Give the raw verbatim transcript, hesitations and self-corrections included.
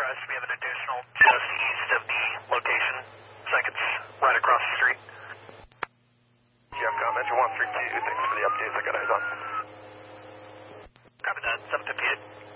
Express. We have an additional just east of the location. Looks like it's right across the street. Jeffcom, engine one three two. Thanks for the updates. I got eyes on. Copy that. seven fifty-eight.